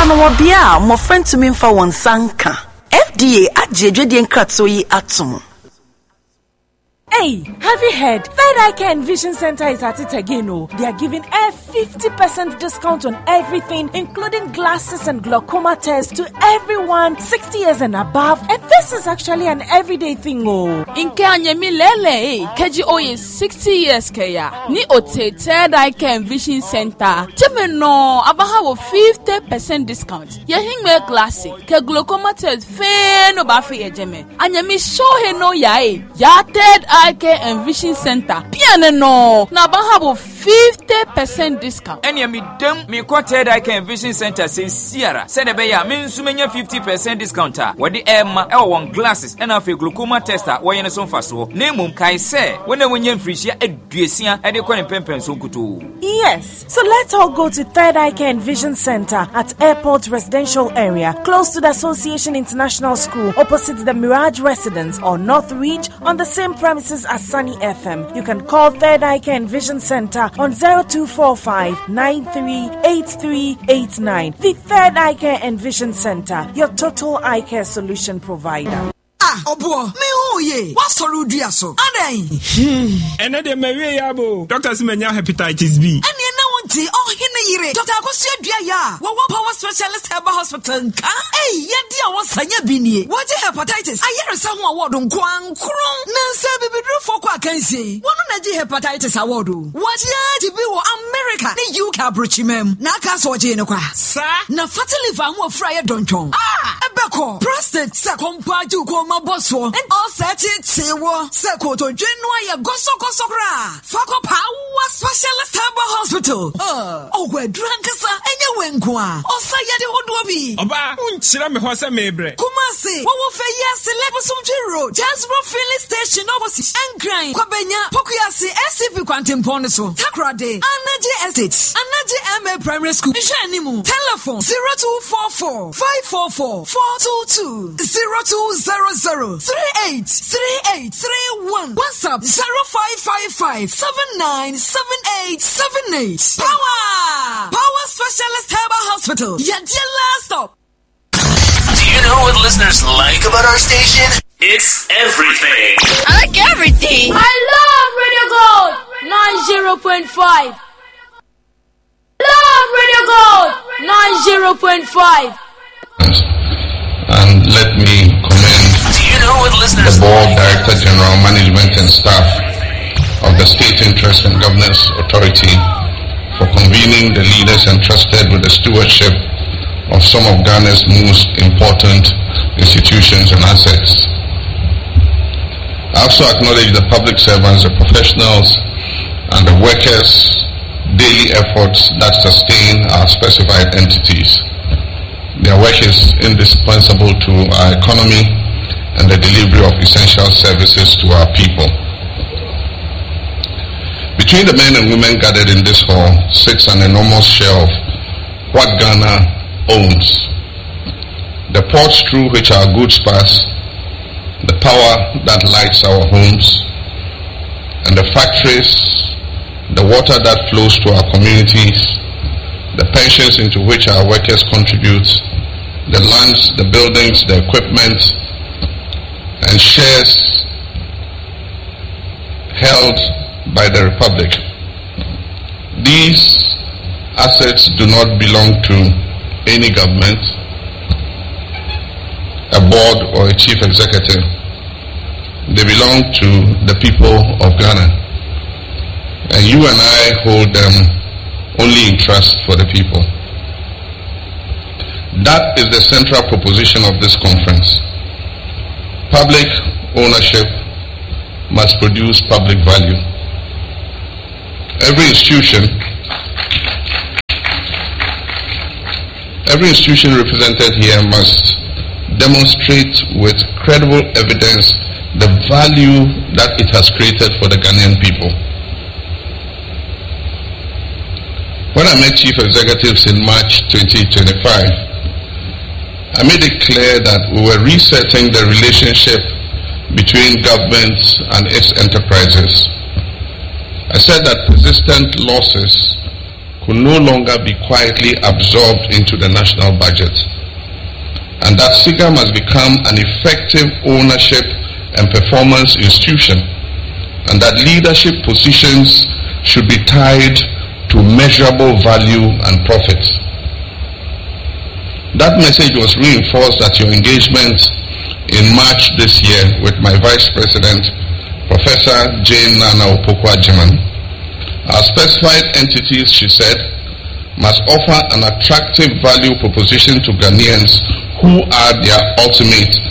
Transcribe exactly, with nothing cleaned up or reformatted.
Sonowabia, my friend to me for one sanka. F D A at Jedwedian Kratsoyi Atum. Hey, have you heard? Third Eye Care and Vision Center is at it again. Oh, they are giving a fifty percent discount on everything, including glasses and glaucoma tests to everyone sixty years and above. And this is actually an everyday thing. Oh, in Kanyemi Lele, K G O is sixty years. Kaya ni ote Third Eye Care and Vision Center. Timeno abaha fifty percent discount. Yahingme glasses, ke glaucoma test fe no bafi ejeme. Anyemi show he no yae ya Third Eye Care and Vision Center. Piano no. Na bahabo fifty percent discount. Any me dem me kwa Third Eye Care and Vision Center say Sierra. Said be ya me nsumenya fifty percent discount. Wadi emma e won glasses and afi glaucoma tester wo yene so faso. Nemum kai say when we nya frishia eduasia e de kwa pempen so kutu. Yes. So let's all go to Third Eye Care and Vision Center at Airport Residential Area, close to the Association International School, opposite the Mirage Residence or North Reach on the same premises as Sunny F M. You can call Third Eye Care and Vision Center on zero two four five nine three eight three eight nine. The Third Eye Care and Vision Center, your total eye care solution provider. Ah, obo, me ho ye. What sorrow dia so? Adan. Hmm. Ene de me we ya bo. Doctors menya hepatitis B. Ene na wonti oh hene yire. Doctor Akosu adua ya. Wo wo power specialist herbal hospital nka. Eh, ye dia wo sanya bi nie. Wo je hepatitis. Ayere sa ho award nko ankron. Na se bibidru fo kwa kansie. Wono na je hepatitis award. Wo je ji bi wo America. Ni U K abrochimem. Na aka so je ne kwa. Sa na fatty liver ho afra ye donchon. Ah, ebeko. Prostate se kompa ju ko ma boso. And all set it se wo. Se ko to dwenwa ye goso goso kra. Fako power specialist herbal hospital. Uh, oh, we're drunk, sir, and you went qua. Oh, say, you don't be. Oba, unchira me hosa mebre. Kumasi, what will say yes, level some road. Just road filling station overseas. And grind. Kwabenya, Pokiasi, S C P Quantum Ponaso, Takrade, Anaji Estates, Anaji M A Primary School, Janimu, telephone zero two four four five four four four two two zero two zero zero three eight three eight three one. WhatsApp zero five five five seven nine seven eight seven eight. Power! Power Specialist Herbal Hospital. Yeah, dear last stop. Do you know what listeners like about our station? It's everything. I like everything. I love Radio Gold ninety point five. Love Radio Gold ninety point five. And let me commend Do you know what listeners the board, like? director, general management, and staff of the State Interest and Governance Authority for convening the leaders entrusted with the stewardship of some of Ghana's most important institutions and assets. I also acknowledge the public servants, the professionals, and the workers' daily efforts that sustain our specified entities. Their work is indispensable to our economy and the delivery of essential services to our people. Between the men and women gathered in this hall sits an enormous share of what Ghana owns. The ports through which our goods pass, the power that lights our homes, and the factories, the water that flows to our communities, the pensions into which our workers contribute, the lands, the buildings, the equipment, and shares held by the Republic. These assets do not belong to any government, a board, or a chief executive. They belong to the people of Ghana. And you and I hold them only in trust for the people. That is the central proposition of this conference. Public ownership must produce public value. Every institution, every institution represented here must demonstrate with credible evidence the value that it has created for the Ghanaian people. When I met chief executives in March twenty twenty-five, I made it clear that we were resetting the relationship between government and its enterprises. I said that persistent losses could no longer be quietly absorbed into the national budget, and that SIGA must become an effective ownership and performance institution, and that leadership positions should be tied to measurable value and profit. That message was reinforced at your engagement in March this year with my Vice President, Professor Jane Nana Opoku-Agyeman. Our specified entities, she said, must offer an attractive value proposition to Ghanaians who are their ultimate